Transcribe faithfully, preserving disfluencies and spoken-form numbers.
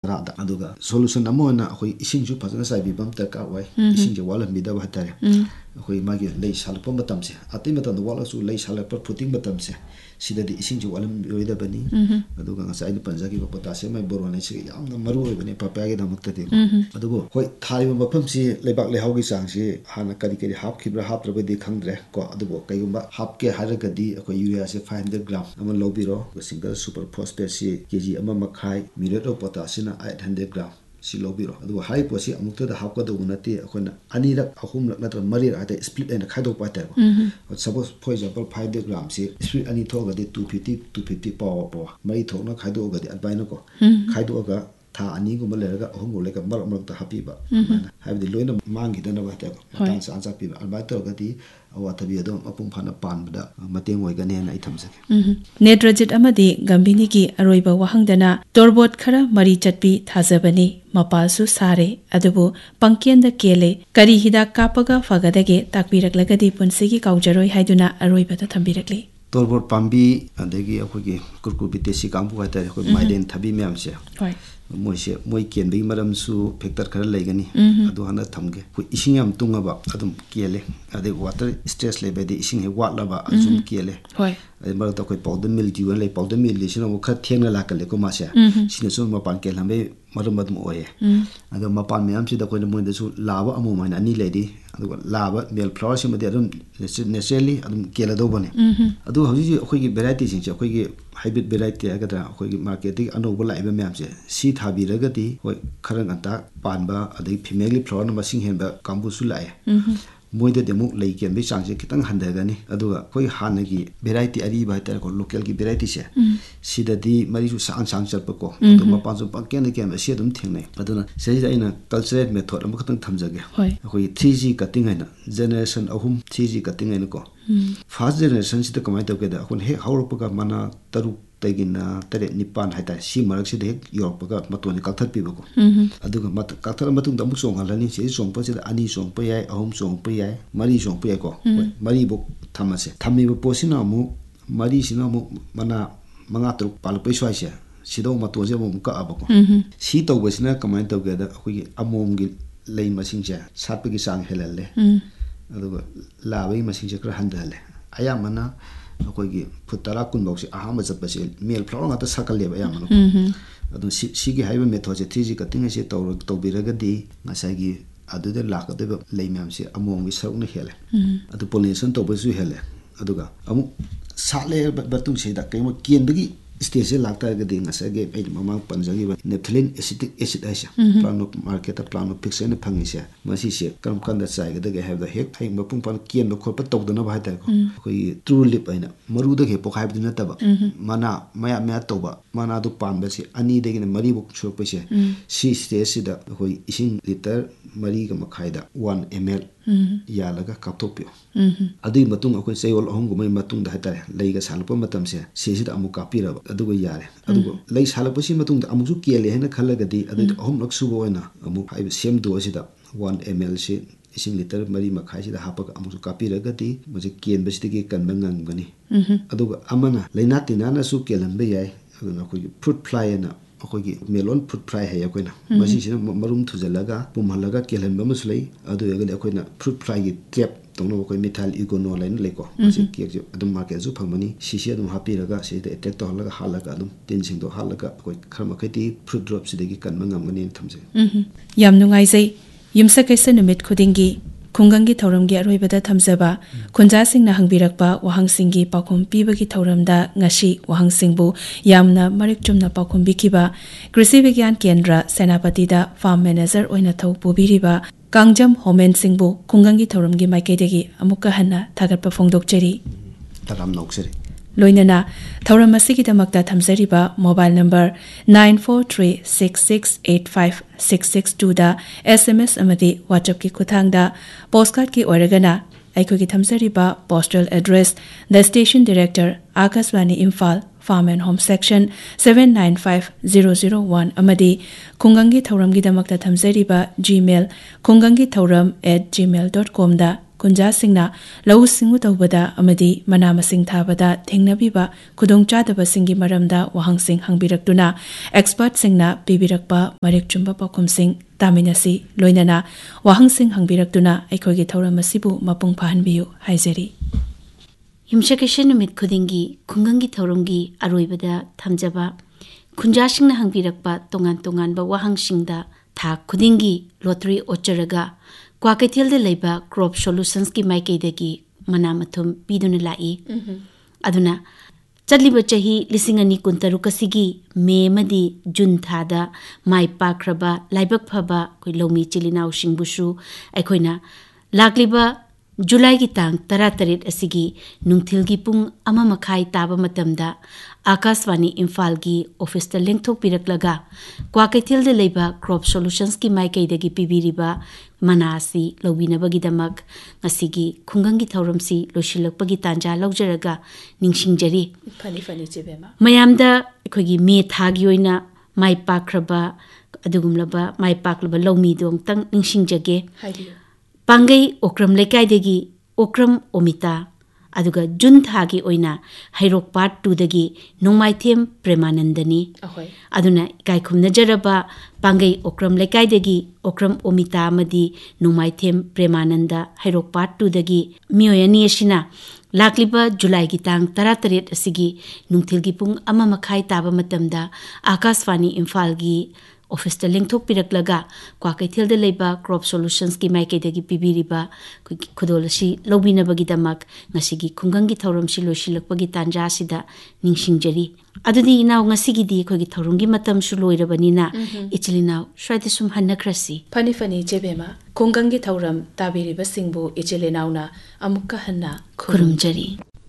ꯇꯔꯥꯗ ꯑꯗꯨꯒ ꯁꯣꯂꯨꯁꯟ ꯑꯃ ꯑꯣꯏꯅ ꯑꯩꯈꯣꯏ ꯏꯁꯤꯡꯁꯨ ꯐꯖꯅ ꯆꯥꯏꯕꯤꯕ ꯑꯃ ꯗꯔꯀꯥꯔ ꯑꯣꯏ ꯏꯁꯤꯡꯁꯦ ꯋꯥꯠꯍꯟꯕꯤꯗꯕ ꯍꯥꯏꯇꯥꯔꯦ ꯑꯩꯈꯣꯏ ꯃꯥꯒꯤ ꯂꯩ ꯁꯥꯠꯂꯛꯄ ꯃꯇꯝꯁꯦ ꯑꯇꯩ ꯃꯇꯝꯗ ꯋꯥꯠꯂꯁꯨ ꯂꯩ ꯁꯥꯠꯂꯛꯄ ꯐ꯭ꯔꯨꯇꯤꯡ ꯃꯇꯝꯁꯦ ꯁꯤꯗꯗꯤ ꯏꯁꯤꯡꯁꯦ ꯋꯥꯠꯍꯟꯕꯤꯔꯣꯏꯗꯕꯅꯤ ꯑꯗꯨꯒ ꯉꯁꯥꯏ ꯑꯩꯅ ꯄꯟꯖꯈꯤꯕ ꯄꯣꯇꯥꯁꯤꯌꯝ ꯕꯣꯔꯣꯟ ꯍꯥꯏꯁꯤꯒ ꯌꯥꯝꯅ ꯃꯔꯨ ꯑꯣꯏꯕꯅꯤ ꯄꯄꯥꯌꯥꯒꯤꯗꯃꯛꯇꯗꯤ ꯑꯗꯨꯕꯨ ꯍꯣꯏ ꯊꯥꯔꯤꯕ ꯃꯐꯝꯁꯤ ꯂꯩꯕꯥꯛ ꯂꯩꯍꯥꯎꯒꯤ ꯆꯥꯡꯁꯤ ꯍꯥꯟꯅ ꯀꯔꯤ ꯀꯔꯤ ꯍꯥꯞꯈꯤꯕ꯭ꯔꯥ ꯍꯥꯞꯇ꯭ꯔꯕꯗꯤ ꯈꯪꯗ꯭ꯔꯦ ꯀꯣ ꯑꯗꯨꯕꯨ ꯀꯩꯒꯨꯝꯕ ꯍꯥꯞꯀꯦ ꯍꯥꯏꯔꯒꯗꯤ ꯑꯩꯈꯣꯏ ꯌꯨꯔꯤꯌꯥꯁꯦ ꯐꯥꯏꯚ ꯍꯟꯗ꯭ꯔꯦꯗ ꯒ꯭ꯔꯥꯝ ꯑꯃ ꯂꯧꯕꯤꯔꯣ ꯁꯤꯡꯒꯜ ꯁꯨꯄꯔ ꯐꯣꯁꯐꯦꯠꯁꯤ ꯀꯦꯖꯤ ꯑꯃ ꯃꯈꯥꯏ ꯃ꯭ꯌꯨꯔꯦꯠ ꯑꯣꯐ ꯄꯣꯇꯥꯁꯤꯅ ꯑꯩꯠ ꯍꯟꯗ꯭ꯔꯦꯗ ꯒ꯭ꯔꯥꯝ ꯁꯤ ꯂꯧꯕꯤꯔꯣ ꯑꯗꯨꯒ ꯍꯥꯏꯔꯤꯕ ꯄꯣꯠꯁꯤ ꯑꯃꯨꯛꯇꯗ ꯍꯥꯞꯀꯗꯧꯕ ꯅꯠꯇꯦ ꯑꯩꯈꯣꯏꯅ ꯑꯅꯤꯔꯛ ꯑꯍꯨꯝꯂꯛ ꯅꯠꯇ꯭ꯔꯒ ꯃꯔꯤꯔꯛ ꯍꯥꯏꯇꯥꯔꯦ ꯁ꯭ꯄ꯭ꯂꯤꯠ ꯑꯣꯏꯅ ꯈꯥꯏꯗꯣꯛꯄ ꯍꯥꯏꯇꯥꯔꯦꯀꯣ suppose four example five hundred ꯒ꯭ꯔꯥꯝꯁꯤ split ꯑꯅꯤ ꯊꯣꯛꯑꯒꯗꯤ ꯇꯨ ꯐꯤꯐꯇꯤ ꯇꯨ ꯐꯤꯐꯇꯤ ꯄꯥꯋꯥ ꯄꯥꯋꯥ ꯃꯔꯤ ꯊꯣꯛꯅ ꯈꯥꯏꯗꯣꯛꯑꯒꯗꯤ ꯑꯗꯨꯃꯥꯏꯅꯀꯣ ꯈꯥꯏꯗꯣꯛꯑꯒ ꯊꯥ ꯑꯅꯤꯒꯨꯝꯕ ꯂꯩꯔꯒ ꯑꯍꯨꯝꯒꯨꯝꯕ ꯂꯩꯔꯒ ꯃꯔꯛ ꯃꯔꯛꯇ ꯍꯥꯞꯄꯤꯕ ꯑꯗꯨꯃꯥꯏꯅ ꯍꯥꯏꯕꯗꯤ ꯂꯣꯏꯅ ꯃꯥꯡꯈꯤꯗꯅꯕ ꯍꯥꯏꯇꯥꯔꯦ ꯃꯇꯥꯡ ꯆꯥꯅ ꯆꯥꯄꯤꯕ ꯑꯗꯨꯃꯥꯏꯅ ꯇꯧꯔꯒꯗꯤ ꯑꯋꯥꯊꯕꯤ ꯑꯗꯨꯝ ꯃꯄꯨꯡ ꯐꯥꯅ ꯄꯥꯟꯕꯗ ꯃꯇꯦꯡ ꯑꯣꯏꯒꯅꯤꯅ ꯑꯩ ꯊꯝꯖꯒꯦ ꯅꯦꯇ꯭ꯔꯖꯤꯠ ꯑꯃꯗꯤ ꯒꯝꯚꯤꯅꯤꯒꯤ ꯑꯔꯣꯏꯕ ꯋꯥꯍꯪꯗꯅ ꯇꯣꯔꯕꯣꯠ ꯈꯔ ꯃꯔꯤ ꯆꯠꯄꯤ ꯊꯥꯖꯕꯅꯤ ꯃꯄꯥꯜꯁꯨ ꯁꯥꯔꯦ ꯑꯗꯨꯕꯨ ꯄꯪꯀꯦꯟꯗ ꯀꯦꯜꯂꯦ ꯀꯔꯤ ꯍꯤꯗꯥꯛ ꯀꯥꯞꯄꯒ ꯐꯒꯗꯒꯦ ꯇꯥꯛꯄꯤꯔꯛꯂꯒꯗꯤ ꯄꯨꯟꯁꯤꯒꯤ ꯀꯥꯎꯖꯔꯣꯏ ꯍꯥꯏꯗꯨꯅ ꯑꯔꯣꯏꯕꯗ ꯊꯝꯕꯤꯔꯛꯂꯤ ꯇꯣꯔꯕꯣꯠ ꯄꯥꯝꯕꯤ ꯑꯗꯒꯤ ꯑꯩꯈꯣꯏꯒꯤ ꯀꯨꯔꯀꯨꯕꯤꯇꯦꯁꯤ ꯀꯥꯡꯕꯨ ꯍꯥꯏꯇꯥꯔꯦ ꯑꯩꯈꯣꯏ ꯃꯥꯏꯔꯦꯟ ꯊꯕꯤ ꯃꯌꯥꯝꯁꯦ ꯃꯣꯏꯁꯦ ꯃꯣꯏ ꯀꯦꯟꯕꯒꯤ ꯃꯔꯝꯁꯨ ꯐꯦꯛꯇꯔ ꯈꯔ ꯂꯩꯒꯅꯤ ꯑꯗꯨ ꯍꯥꯟꯅ ꯊꯝꯒꯦ ꯑꯩꯈꯣꯏ ꯏꯁꯤꯡ ꯌꯥꯝ ꯇꯨꯡꯉꯕ ꯑꯗꯨꯝ ꯀꯦꯜꯂꯦ ꯑꯗꯩ ꯋꯥꯇꯔ ꯁ꯭ꯇ꯭ꯔꯦꯁ ꯂꯩꯕꯗꯤ ꯏꯁꯤꯡ ꯍꯦꯛ ꯋꯥꯠꯂꯕ ꯑꯗꯨꯝ ꯀꯦꯜꯂꯦ ꯑꯗꯩ ꯃꯔꯛꯇ ꯑꯩꯈꯣꯏ ꯄꯥꯎꯗꯔ ꯃꯤꯜꯗ꯭ꯌꯨ ꯍꯥꯏꯅ ꯂꯩ ꯄꯥꯎꯗꯔ ꯃꯤꯜꯗ꯭ꯌꯨꯁꯤꯅ ꯑꯃꯨꯛ ꯈꯔ ꯊꯦꯡꯅ ꯂꯥꯛꯀꯜꯂꯦꯀꯣ ꯃꯥꯁꯦ ꯁꯤꯅꯁꯨ ꯃꯄꯥꯟ ꯀꯦꯜꯍꯟꯕꯩ ꯃꯔꯝ ꯑꯗꯨꯝ ꯑꯣꯏꯌꯦ ꯑꯗꯣ ꯃꯄꯥꯟ ꯃꯌꯥꯝꯁꯤꯗ ꯑꯩꯈꯣꯏꯅ ꯃꯣꯏꯗꯁꯨ ꯂꯥꯕ ꯑꯃꯣꯝ ꯍꯥꯏꯅ ꯑꯅꯤ ꯂꯩꯔꯤ ꯑꯗꯨꯒ ꯂꯥꯕ ꯃꯦꯜ ꯐ꯭ꯂꯥꯋꯔꯁꯤꯃꯗꯤ ꯑꯗꯨꯝ ꯅꯦꯆꯔꯦꯜꯂꯤ ꯑꯗꯨꯝ ꯀꯦꯜꯂꯗꯧꯕꯅꯤ ꯑꯗꯨ ꯍꯧꯖꯤꯛ ꯍꯧꯖꯤꯛ ꯑꯩꯈꯣꯏꯒꯤ ꯚꯦꯔꯥꯏꯇꯤꯁꯤꯡꯁꯦ ꯑꯩꯈꯣꯏꯒꯤ ꯍꯥꯏꯕ꯭ꯔꯤꯠ ꯚꯦꯔꯥꯏꯇꯤ ꯍꯥꯏꯒꯗ꯭ꯔꯥ ꯑꯩꯈꯣꯏꯒꯤ ꯃꯥꯔꯀꯦꯠꯇꯒꯤ ꯑꯅꯧꯕ ꯂꯥꯛꯏꯕ ꯃꯌꯥꯝꯁꯦ ꯁꯤ ꯊꯥꯕꯤꯔꯒꯗꯤ ꯍꯣꯏ ꯈꯔ ꯉꯟꯇꯥ ꯄꯥꯟꯕ ꯑꯗꯒꯤ ꯐꯤꯃꯦꯜꯒꯤ ꯐ꯭ꯂꯥꯋꯔꯅ ꯃꯁꯤꯡ ꯍꯦꯟꯕ ꯀꯥꯡꯕꯨꯁꯨ ꯂꯥꯛꯑꯦ ꯃꯣꯏꯗꯗꯤ ꯑꯃꯨꯛ ꯂꯩ ꯀꯦꯟꯕꯒꯤ ꯆꯥꯡꯁꯦ ꯈꯤꯇꯪ ꯍꯟꯊꯒꯅꯤ ꯑꯗꯨꯒ ꯑꯩꯈꯣꯏ ꯍꯥꯟꯅꯒꯤ ꯚꯦꯔꯥꯏꯇꯤ ꯑꯔꯤꯕ ꯍꯥꯏꯇꯥꯔꯦꯀꯣ ꯂꯣꯀꯦꯜꯒꯤ ꯚꯦꯔꯥꯏꯇꯤꯁꯦ ꯁꯤꯗꯗꯤ ꯃꯔꯤꯁꯨ ꯁꯥꯡ ꯁꯥꯡ ꯆꯠꯄꯀꯣ ꯑꯗꯨ ꯃꯄꯥꯟꯁꯨ ꯄꯪꯀꯦꯟꯗ ꯀꯦꯟꯕ ꯁꯤ ꯑꯗꯨꯝ ꯊꯦꯡꯅꯩ ꯑꯗꯨꯅ ꯁꯤꯁꯤꯗ ꯑꯩꯅ ꯀꯜꯆꯔꯦꯜ ꯃꯦꯊꯣꯗ ꯑꯃꯈꯛꯇꯪ ꯊꯝꯖꯒꯦ ꯑꯩꯈꯣꯏꯒꯤ ꯊ꯭ꯔꯤ ꯖꯤ ꯀꯠꯇꯤꯡ ꯍꯥꯏꯅ ꯖꯦꯅꯦꯔꯦꯁꯟ ꯑꯍꯨꯝ ꯊ꯭ꯔꯤ ꯖꯤ ꯀꯠꯇꯤꯡ ꯍꯥꯏꯅꯀꯣ ꯐꯥꯔꯁ ꯖꯦꯅꯦꯔꯦꯁꯟꯁꯤꯗ ꯀꯃꯥꯏꯅ ꯇꯧꯒꯦꯗ ꯑꯩꯈꯣꯏꯅ ꯍꯦꯛ ꯍꯧꯔꯛꯄꯒ ꯃꯅꯥ ꯇꯔꯨꯛ ꯇꯒꯤꯅ ꯇꯔꯦꯠ ꯅꯤꯄꯥꯟ ꯍꯥꯏꯇꯥꯔꯦ ꯁꯤ ꯃꯔꯛꯁꯤꯗ ꯍꯦꯛ ꯌꯧꯔꯛꯄꯒ ꯃꯇꯣꯟꯁꯦ ꯀꯛꯊꯠꯄꯤꯕꯀꯣ ꯑꯗꯨꯒ ꯀꯛꯊꯠꯂ ꯃꯇꯨꯡꯗ ꯑꯃꯨꯛ ꯆꯣꯡꯍꯜꯂꯅꯤ ꯁꯤꯗ ꯆꯣꯡꯉꯛꯄꯁꯤꯗ ꯑꯅꯤ ꯆꯣꯡꯉꯛꯄ ꯌꯥꯏ ꯑꯍꯨꯝ ꯆꯣꯡꯉꯛꯄ ꯌꯥꯏ ꯃꯔꯤ ꯆꯣꯡꯉꯛꯄ ꯌꯥꯏꯀꯣ ꯍꯣꯏ ꯃꯔꯤꯐꯧ ꯊꯝꯃꯁꯦ ꯊꯝꯃꯤꯕ ꯄꯣꯠꯁꯤꯅ ꯑꯃꯨꯛ ꯃꯔꯤꯁꯤꯅ ꯑꯃꯨꯛ ꯃꯅꯥ ꯃꯉꯥ ꯇꯔꯨꯛ ꯄꯥꯜꯂꯛꯄꯩ ꯁ꯭ꯋꯥꯏꯁꯦ ꯁꯤꯗ ꯑꯃꯨꯛ ꯃꯇꯣꯟꯁꯦ ꯑꯃꯨꯛ ꯀꯛꯑꯕꯀꯣ ꯁꯤ ꯇꯧꯕꯁꯤꯅ ꯀꯃꯥꯏꯅ ꯇꯧꯒꯦꯗ ꯑꯩꯈꯣꯏꯒꯤ ꯑꯃꯣꯝꯒꯤ ꯂꯩ ꯃꯁꯤꯡꯁꯦ ꯁꯥꯠꯄꯒꯤ ꯆꯥꯡ ꯍꯦꯜꯍꯜꯂꯦ ꯑꯗꯨꯒ ꯂꯥꯕꯒꯤ ꯃꯁꯤꯡꯁꯦ ꯈꯔ ꯍꯟꯊꯍꯜꯂꯦ ꯑꯌꯥꯝꯕꯅ ꯑꯩꯈꯣꯏꯒꯤ ꯐꯨꯠ ꯇꯔꯥ ꯀꯨꯟꯐꯧꯁꯦ ꯑꯍꯥꯟꯕ ꯆꯠꯄꯁꯦ ꯃꯦꯜ ꯐ꯭ꯂꯥꯋꯔ ꯉꯥꯛꯇ ꯁꯥꯠꯀꯜꯂꯦꯕ ꯑꯌꯥꯝꯕꯅ ꯑꯗꯨ ꯁꯤꯒꯤ ꯍꯥꯏꯔꯤꯕ ꯃꯦꯊꯣꯠꯁꯦ ꯊ꯭ꯔꯤ ꯖꯤ ꯀꯠꯇꯤꯡ ꯑꯁꯤ ꯇꯧꯕꯤꯔꯒꯗꯤ ꯉꯁꯥꯏꯒꯤ ꯑꯗꯨꯗ ꯂꯥꯛꯀꯗꯧꯔꯤꯕ ꯂꯩ ꯃꯌꯥꯝꯁꯦ ꯑꯃꯣꯝꯒꯤ ꯁꯔꯨꯛꯅ ꯍꯦꯜꯂꯦ ꯑꯗꯨ ꯄꯣꯂꯤꯅꯦꯁꯟ ꯇꯧꯕꯁꯨ ꯍꯦꯜꯂꯦ ꯑꯗꯨꯒ ꯑꯃꯨꯛ ꯁꯥꯠꯂꯦ ꯃꯇꯨꯡꯁꯤꯗ ꯀꯩꯒꯨꯝꯕ ꯀꯦꯟꯕꯒꯤ ꯁ꯭ꯇꯦꯖꯁꯦ ꯂꯥꯛꯇꯥꯔꯒꯗꯤ ꯉꯁꯥꯏꯒꯤ ꯑꯩꯅ ꯃꯃꯥꯡ ꯄꯟꯖꯈꯤꯕ ꯅꯦꯞꯊꯂꯤꯟ ꯑꯦꯁꯤꯇꯤꯛ ꯑꯦꯁꯤഡ് ꯍꯥꯏꯁꯦ ꯄ꯭ꯂꯥꯅꯣ ꯃꯥꯔꯀꯦꯠꯇ ꯄ꯭ꯂꯥꯅꯣꯐꯤꯛꯁ ꯍꯥꯏꯅ ꯐꯪꯉꯤꯁꯦ ꯃꯁꯤꯁꯦ ꯀꯔꯝ ꯀꯥꯟꯗ ꯆꯥꯏꯒꯗꯒꯦ ꯍꯥꯏꯕꯗ ꯍꯦꯛ ꯍꯌꯦꯡ ꯃꯄꯨꯡ ꯐꯥꯅ ꯀꯦꯟꯕ ꯈꯣꯠꯄ ꯇꯧꯗꯅꯕ ꯍꯥꯏꯇꯥꯔꯦꯀꯣ ꯑꯩꯈꯣꯏꯒꯤ ꯇ꯭ꯔూ ꯂꯤꯞ ꯍꯥꯏꯅ ꯃꯔꯨꯗꯒꯤ ꯍꯦꯛ ꯄꯣꯛꯈꯥꯏꯕꯗꯤ ꯅꯠꯇꯕ ꯃꯅꯥ ꯃꯌꯥꯠ ꯃꯌꯥꯠ ꯇꯧꯕ ꯃꯅꯥꯗꯨ ꯄꯥꯟꯕꯁꯦ ꯑꯅꯤꯗꯒꯤꯅ ꯃꯔꯤꯐꯧ ꯁꯨꯔꯛꯄꯁꯦ ꯁꯤ ꯁ꯭ꯇꯦꯖꯁꯤꯗ ꯑꯩꯈꯣꯏ ꯏꯁꯤꯡ ꯂꯤꯇꯔ ꯃꯔꯤꯒ ꯃꯈꯥꯏꯗ ꯋꯥꯟ ꯑꯦꯝ ꯑꯦꯜ ꯌꯥꯜꯂꯒ ꯀꯥꯞꯊꯣꯛꯄꯤꯌꯨ ꯑꯗꯨꯒꯤ ꯃꯇꯨꯡ ꯑꯩꯈꯣꯏ ꯆꯌꯣꯜ ꯑꯍꯨꯝꯒꯨꯝꯕꯒꯤ ꯃꯇꯨꯡꯗ ꯍꯥꯏꯇꯥꯔꯦ ꯂꯩꯒ ꯁꯥꯠꯂꯛꯄ ꯃꯇꯝꯁꯦ ꯁꯤꯁꯤꯗ ꯑꯃꯨꯛ ꯀꯥꯞꯄꯤꯔꯕ ꯑꯗꯨꯒ ꯌꯥꯔꯦ ꯑꯗꯨꯒ ꯂꯩ ꯁꯥꯠꯂꯛꯄꯁꯤ ꯃꯇꯨꯡꯗ ꯑꯃꯨꯛꯁꯨ ꯀꯦꯜꯂꯦ ꯍꯥꯏꯅ ꯈꯜꯂꯒꯗꯤ ꯑꯗꯨꯏꯗ ꯑꯍꯨꯝꯂꯛ ꯁꯨꯕ ꯑꯣꯏꯅ ꯑꯃꯨꯛ ꯍꯥꯏꯕ ꯁꯦꯝ ꯗꯣꯁꯁꯤꯗ ꯋꯥꯟ ꯑꯦꯝ ꯑꯦꯜꯁꯤ ꯏꯁꯤꯡ ꯂꯤꯇꯔ ꯃꯔꯤ ꯃꯈꯥꯏꯁꯤꯗ ꯍꯥꯞꯄꯒ ꯑꯃꯨꯛꯁꯨ ꯀꯥꯞꯄꯤꯔꯒꯗꯤ ꯃꯁꯤ ꯀꯦꯟꯕꯁꯤꯗꯒꯤ ꯀꯟꯕ ꯉꯝꯒꯅꯤ ꯑꯗꯨꯒ ꯑꯃꯅ ꯂꯩꯅꯥ ꯇꯤꯟꯅꯥꯅꯁꯨ ꯀꯦꯜꯍꯟꯕ ꯌꯥꯏ ꯑꯗꯨꯅ ꯑꯩꯈꯣꯏꯒꯤ ꯐ꯭ꯔꯨꯠ ꯐ꯭ꯂꯥꯏ ꯑꯅ ꯑꯩꯈꯣꯏꯒꯤ ꯃꯦꯂꯣꯟ ꯐ꯭ꯔꯨꯠ ꯐ꯭ꯂꯥꯏ ꯍꯥꯏꯌꯦ ꯑꯩꯈꯣꯏꯅ ꯃꯁꯤꯁꯤꯅ ꯃꯔꯨꯝ ꯊꯨꯖꯜꯂꯒ ꯄꯨꯝꯍꯜꯂꯒ ꯀꯦꯜꯍꯟꯕ ꯑꯃꯁꯨ ꯂꯩ ꯑꯗꯨ ꯑꯣꯏꯔꯒꯗꯤ ꯑꯩꯈꯣꯏꯅ ꯐ꯭ꯔꯨꯠ ꯐ꯭ꯂꯥꯏꯒꯤ ꯇ꯭ꯔꯦꯞ ꯇꯧꯅꯕ ꯑꯩꯈꯣꯏ ꯃꯤꯊꯥꯏꯜ ꯏꯒꯣꯅꯣꯜ ꯍꯥꯏꯅ ꯂꯩꯀꯣ ꯃꯁꯤ ꯀꯦꯛꯁꯦ ꯑꯗꯨꯝ ꯃꯥꯔꯀꯦꯠꯁꯨ ꯐꯪꯕꯅꯤ ꯁꯤꯁꯦ ꯑꯗꯨꯝ ꯍꯥꯞꯄꯤꯔꯒ ꯁꯤꯗ ꯑꯦꯇꯦꯛ ꯇꯧꯍꯜꯂꯒ ꯍꯥꯠꯂꯒ ꯑꯗꯨꯝ ꯇꯤꯟꯁꯤꯡꯗꯣ ꯍꯥꯠꯂꯒ ꯑꯩꯈꯣꯏ ꯈꯔ ꯃꯈꯩꯗꯤ ꯐ꯭ꯔꯨꯠ ꯗ꯭ꯔꯣꯞꯁꯤꯗꯒꯤ ꯀꯟꯕ ꯉꯝꯒꯅꯤꯅ ꯊꯝꯖꯩ ꯌꯥꯝ ꯅꯨꯡꯉꯥꯏꯖꯩ ꯌꯨꯝꯁꯀꯩꯁ ꯅꯨꯃꯤꯠ ꯈꯨꯗꯤꯡꯒꯤ ꯈꯨꯡꯒꯪꯒꯤ ꯊꯧꯔꯝꯒꯤ ꯑꯔꯣꯏꯕꯗ ꯊꯝꯖꯕ ꯈꯨꯟꯖꯥꯁꯤꯡꯅ ꯍꯪꯕꯤꯔꯛꯄ ꯋꯥꯍꯪꯁꯤꯡꯒꯤ ꯄꯥꯎꯈꯨꯝ ꯄꯤꯕꯒꯤ ꯊꯧꯔꯝꯗ ꯉꯁꯤ ꯋꯥꯍꯪꯁꯤꯡꯕꯨ ꯌꯥꯝꯅ ꯃꯔꯤꯛ ꯆꯨꯝꯅ ꯄꯥꯎꯈꯨꯝ ꯄꯤꯈꯤꯕ ꯀ꯭ꯔꯤꯁꯤ ꯕꯤꯒ꯭ꯌꯥꯟ ꯀꯦꯟꯗ꯭ꯔ ꯁꯦꯅꯥꯄꯇꯤꯗ ꯐꯥꯔꯝ ꯃꯦꯅꯦꯖꯔ ꯑꯣꯏꯅ ꯊꯧ ꯄꯨꯕꯤꯔꯤꯕ ꯀꯥꯡꯖꯝ ꯍꯣꯃꯦꯟꯁꯤꯡꯕꯨ ꯈꯨꯡꯒꯪꯒꯤ ꯊꯧꯔꯝꯒꯤ ꯃꯥꯏꯀꯩꯗꯒꯤ ꯑꯃꯨꯛꯀ ꯍꯟꯅ ꯊꯥꯒꯠꯄ ꯐꯣꯡꯗꯣꯛꯆꯔꯤ ꯇꯔꯥꯝ ꯅꯣꯛꯆꯔꯤ ꯂꯣꯏꯅꯅ ꯊꯧꯔꯝ ꯑꯁꯤꯒꯤꯗꯃꯛꯇ ꯊꯝꯖꯔꯤꯕ mobile number nine four three six six eight five six six ꯇꯨꯗ ꯑꯦꯁ ꯑꯦꯝ ꯑꯦꯁ ꯑꯃꯗꯤ ꯋꯥꯆꯞꯀꯤ ꯈꯨꯠꯊꯥꯡꯗ ꯄꯣꯁꯠꯀꯥꯔꯠꯀꯤ ꯑꯣꯏꯔꯒꯅ ꯑꯩꯈꯣꯏꯒꯤ ꯊꯝꯖꯔꯤꯕ postal address the station director Akashvani Imphal farm and home section seven nine five zero zero one ꯑꯃꯗꯤ ꯈꯨꯡꯒꯪꯒꯤ ꯊꯧꯔꯝꯒꯤꯗꯃꯛꯇ ꯊꯝꯖꯔꯤꯕ ꯖꯤꯃꯦꯜ ꯈꯨꯡꯒꯪꯒꯤ ꯊꯧꯔꯝ ꯑꯦꯠ ꯖꯤꯃꯦꯜ ꯗꯣꯠ ꯀꯣꯝꯗ ꯈꯨꯟꯖꯥꯁꯤꯡꯅ ꯂꯧꯎ ꯁꯤꯡꯎ ꯇꯧꯕꯗ ꯑꯃꯗꯤ ꯃꯅꯥ ꯃꯁꯤꯡ ꯊꯥꯕꯗ ꯊꯦꯡꯅꯕꯤꯕ ꯈꯨꯗꯣꯡꯆꯥꯗꯕꯁꯤꯡꯒꯤ ꯃꯔꯝꯗ ꯋꯥꯍꯪꯁꯤꯡ ꯍꯪꯕꯤꯔꯛꯇꯨꯅ ꯑꯦꯛꯁꯄꯔꯠꯁꯤꯡꯅ ꯄꯤꯕꯤꯔꯛꯄ ꯃꯔꯤꯛ ꯆꯨꯝꯕ ꯄꯥꯎꯈꯨꯝꯁꯤꯡ ꯇꯥꯃꯤꯟꯅꯁꯤ ꯂꯣꯏꯅꯅ ꯋꯥꯍꯪꯁꯤꯡ ꯍꯪꯕꯤꯔꯛꯇꯨꯅ ꯑꯩꯈꯣꯏꯒꯤ ꯊꯧꯔꯝ ꯑꯁꯤꯕꯨ ꯃꯄꯨꯡ ꯐꯥꯍꯟꯕꯤꯌꯨ ꯍꯥꯏꯖꯔꯤ ꯌꯨꯝꯁꯀꯩꯁ ꯅꯨꯃꯤꯠ ꯈꯨꯗꯤꯡꯒꯤ ꯈꯨꯡꯒꯪꯒꯤ ꯊꯧꯔꯝꯒꯤ ꯑꯔꯣꯏꯕꯗ ꯊꯝꯖꯕ ꯈꯨꯟꯖꯥꯁꯤꯡꯅ ꯍꯪꯕꯤꯔꯛꯄ ꯇꯣꯉꯥꯟ ꯇꯣꯉꯥꯟꯕ ꯋꯥꯍꯪꯁꯤꯡꯗ ꯊꯥ ꯈꯨꯗꯤꯡꯒꯤ ꯂꯣꯇꯔꯤ ꯑꯣꯠꯆꯔꯒ ꯀ꯭ꯋꯥꯀꯩꯊꯦꯜꯗ ꯂꯩꯕ ꯀ꯭ꯔꯣꯞ ꯁꯣꯂꯨꯁꯟꯁꯀꯤ ꯃꯥꯏꯀꯩꯗꯒꯤ ꯃꯅꯥ ꯃꯊꯨꯝ ꯄꯤꯗꯨꯅ ꯂꯥꯛꯏ ꯑꯗꯨꯅ ꯆꯠꯂꯤꯕ ꯆꯍꯤ ꯂꯤꯁꯤꯡ ꯑꯅꯤ ꯀꯨꯟꯇꯔꯨꯛ ꯑꯁꯤꯒꯤ ꯃꯦ ꯑꯃꯗꯤ ꯖꯨꯟ ꯊꯥꯗ ꯃꯥꯏ ꯄꯥꯛꯈ꯭ꯔꯕ ꯂꯥꯏꯕꯛ ꯐꯕ ꯑꯩꯈꯣꯏ ꯂꯧꯃꯤ ꯆꯤꯜꯂꯤꯅꯥꯎꯁꯤꯡꯕꯨꯁꯨ ꯑꯩꯈꯣꯏꯅ ꯂꯥꯛꯂꯤꯕ ꯖꯨꯂꯥꯏꯒꯤ ꯇꯥꯡ ꯇꯔꯥꯇꯔꯦꯠ ꯑꯁꯤꯒꯤ ꯅꯨꯡꯊꯤꯜꯒꯤ ꯄꯨꯡ ꯑꯃ ꯃꯈꯥꯏ ꯇꯥꯕ ꯃꯇꯝꯗ ꯑꯥꯀꯥꯁꯋꯥꯅꯤ ꯏꯝꯐꯥꯜꯒꯤ ꯑꯣꯐꯤꯁꯇ ꯂꯦꯡꯊꯣꯛꯄꯤꯔꯛꯂꯒ ꯀ꯭ꯋꯥꯀꯩꯊꯦꯜꯗ ꯂꯩꯕ ꯀ꯭ꯔꯣꯞ ꯁꯣꯂꯨꯁꯟꯁꯀꯤ ꯃꯥꯏꯀꯩꯗꯒꯤ ꯄꯤꯕꯤꯔꯤꯕ ꯃꯅꯥ ꯑꯁꯤ ꯂꯧꯕꯤꯅꯕꯒꯤꯗꯃꯛ ꯉꯁꯤꯒꯤ ꯈꯨꯡꯒꯪꯒꯤ ꯊꯧꯔꯝꯁꯤ ꯂꯣꯏꯁꯤꯜꯂꯛꯄꯒꯤ ꯇꯥꯟꯖꯥ ꯂꯧꯖꯔꯒ ꯅꯤꯡꯁꯤꯡꯖꯔꯤ ꯐꯅꯤ ꯐꯅꯤ ꯆꯦꯕꯦꯝꯃ ꯃꯌꯥꯝꯗ ꯑꯩꯈꯣꯏꯒꯤ ꯃꯦ ꯊꯥꯒꯤ ꯑꯣꯏꯅ ꯃꯥꯏ ꯄꯥꯛꯈ꯭ꯔꯕ ꯑꯗꯨꯒꯨꯝꯂꯕ ꯃꯥꯏ ꯄꯥꯛꯂꯕ ꯂꯧꯃꯤꯗꯣ ꯑꯃꯨꯛꯇꯪ ꯅꯤꯡꯁꯤꯡꯖꯒꯦ ꯍꯥꯏꯕꯤꯌꯨ ꯄꯥꯡꯒꯩ ꯑꯣꯀ꯭ꯔꯝ ꯂꯩꯀꯥꯏꯗꯒꯤ ꯑꯣꯀ꯭ꯔꯝ ꯑꯣꯃꯤꯇꯥ ꯑꯗꯨꯒ ꯖꯨꯟ ꯊꯥꯒꯤ ꯑꯣꯏꯅ ꯍꯩꯔꯣꯛ ꯄꯥꯔꯠ ꯇꯨꯗꯒꯤ ꯅꯣꯡꯃꯥꯏꯊꯦꯝ ꯄ꯭ꯔꯦꯃꯥꯅꯟꯗꯅꯤ ꯑꯗꯨꯅ ꯏꯀꯥꯏ ꯈꯨꯝꯅꯖꯔꯕ ꯄꯥꯡꯒꯩ ꯑꯣꯀ꯭ꯔꯝ ꯂꯩꯀꯥꯏꯗꯒꯤ ꯑꯣꯀ꯭ꯔꯝ ꯑꯣꯃꯤꯇꯥ ꯑꯃꯗꯤ ꯅꯣꯡꯃꯥꯏꯊꯦꯝ ꯄ꯭ꯔꯦꯃꯥꯅꯟꯗ ꯍꯩꯔꯣꯛ ꯄꯥꯔꯠ ꯇꯨꯗꯒꯤ ꯃꯤꯑꯣꯏ ꯑꯅꯤ ꯑꯁꯤꯅ ꯂꯥꯛꯂꯤꯕ ꯖꯨꯂꯥꯏꯒꯤ ꯇꯥꯡ ꯇꯔꯥꯇꯔꯦꯠ ꯑꯁꯤꯒꯤ ꯅꯨꯡꯊꯤꯜꯒꯤ ꯄꯨꯡ ꯑꯃ ꯃꯈꯥꯏ ꯇꯥꯕ ꯃꯇꯝꯗ ꯑꯥꯀꯥꯁꯋꯥꯅꯤ ꯏꯝꯐꯥꯜꯒꯤ ꯑꯣꯐꯤꯁꯇ ꯂꯦꯡꯊꯣꯛꯄꯤꯔꯛꯂꯒ ꯀ꯭ꯋꯥꯀꯩꯊꯦꯜꯗ ꯂꯩꯕ ꯀ꯭ꯔꯣꯞ ꯁꯣꯂꯨꯁꯟꯁꯀꯤ ꯃꯥꯏꯀꯩꯗꯒꯤ ꯄꯤꯕꯤꯔꯤꯕ ꯑꯩꯈꯣꯏꯒꯤ ꯈꯨꯗꯣꯜ ꯑꯁꯤ ꯂꯧꯕꯤꯅꯕꯒꯤꯗꯃꯛ ꯉꯁꯤꯒꯤ ꯈꯨꯡꯒꯪꯒꯤ ꯊꯧꯔꯝꯁꯤ ꯂꯣꯏꯁꯤꯜꯂꯛꯄꯒꯤ ꯇꯥꯟꯖꯥ ꯑꯁꯤꯗ ꯅꯤꯡꯁꯤꯡꯖꯔꯤ ꯑꯗꯨꯗꯤ ꯏꯅꯥꯎ ꯉꯁꯤꯒꯤꯗꯤ ꯑꯩꯈꯣꯏꯒꯤ ꯊꯧꯔꯝꯒꯤ ꯃꯇꯝꯁꯨ ꯂꯣꯏꯔꯕꯅꯤꯅ ꯏꯆꯤꯜ ꯏꯅꯥꯎ ꯁ꯭ꯋꯥꯏꯗ ꯁꯨꯝ ꯍꯟꯅꯈ꯭ꯔꯁꯤ ꯐꯅꯤ ꯐꯅꯤ ꯆꯦꯕꯦꯝꯃ ꯈꯨꯡꯒꯪꯒꯤ ꯊꯧꯔꯝ ꯇꯥꯕꯤꯔꯤꯕꯁꯤꯡꯕꯨ ꯏꯆꯤꯜ ꯏꯅꯥꯎꯅ ꯑꯃꯨꯛꯀ ꯍꯟꯅ ꯈꯨꯔꯨꯝꯖꯔꯤ